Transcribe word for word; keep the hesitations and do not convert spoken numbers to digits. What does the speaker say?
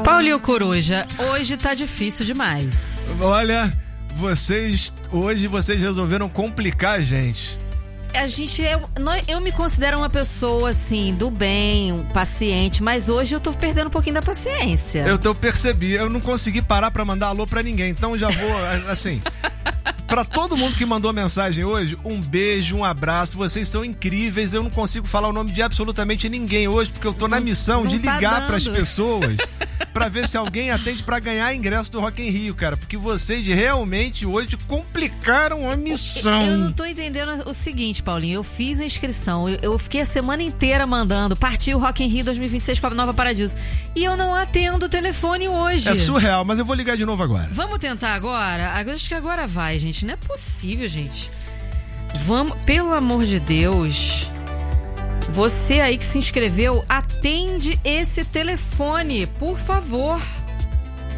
Paulinho Coruja, hoje tá difícil demais. Olha, vocês, hoje vocês resolveram complicar a gente. A gente, eu, eu me considero uma pessoa, assim, do bem, um paciente, mas hoje eu tô perdendo um pouquinho da paciência. Eu, eu percebi, eu não consegui parar pra mandar alô pra ninguém, então já vou, assim... Pra todo mundo que mandou mensagem hoje, um beijo, um abraço, vocês são incríveis. Eu não consigo falar o nome de absolutamente ninguém hoje, porque eu tô na missão não, não de ligar tá pras pessoas pra ver se alguém atende pra ganhar ingresso do Rock in Rio, cara, porque vocês realmente hoje complicaram a missão. Eu, eu não tô entendendo o seguinte, Paulinho, eu fiz a inscrição, eu, eu fiquei a semana inteira mandando, partiu Rock in Rio dois mil e vinte e seis com a Nova Paradiso, e eu não atendo o telefone hoje. É surreal, mas eu vou ligar de novo agora. Vamos tentar agora? Acho que agora vai, gente. Não é possível, gente. Vamos, pelo amor de Deus. Você aí que se inscreveu, atende esse telefone, por favor.